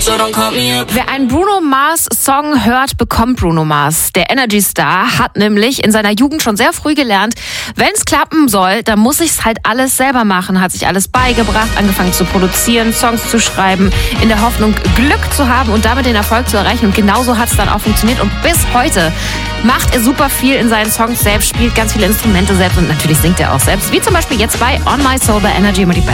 so don't call me up. Wer einen Bruno Mars Song hört, bekommt Bruno Mars. Der Energy Star hat nämlich in seiner Jugend schon sehr früh gelernt, wenn es klappen soll, dann muss ich's halt alles selber machen. Hat sich alles beigebracht, angefangen zu produzieren, Songs zu schreiben, in der Hoffnung, Glück zu haben und damit den Erfolg zu erreichen. Und genauso hat es dann auch funktioniert. Und bis heute macht er super viel in seinen Songs selbst, spielt ganz viele Instrumente selbst und natürlich singt er auch selbst. Wie zum Beispiel jetzt bei On My Soul bei Energy.